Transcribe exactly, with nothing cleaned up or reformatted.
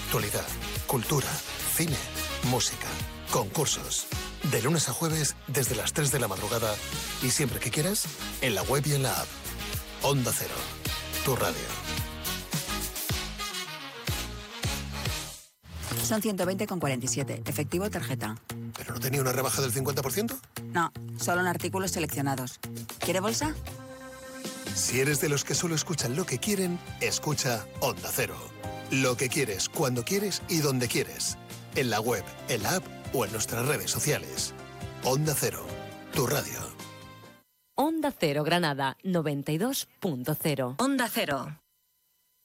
Actualidad, cultura, cine, música, concursos. De lunes a jueves desde las tres de la madrugada y siempre que quieras, en la web y en la app. Onda Cero, tu radio. Son ciento veinte con cuarenta y siete. Efectivo o tarjeta. ¿Pero no tenía una rebaja del cincuenta por ciento? No, solo en artículos seleccionados. ¿Quiere bolsa? Si eres de los que solo escuchan lo que quieren, escucha Onda Cero. Lo que quieres, cuando quieres y donde quieres. En la web, en la app o en nuestras redes sociales. Onda Cero, tu radio. Onda Cero Granada, noventa y dos punto cero. Onda Cero.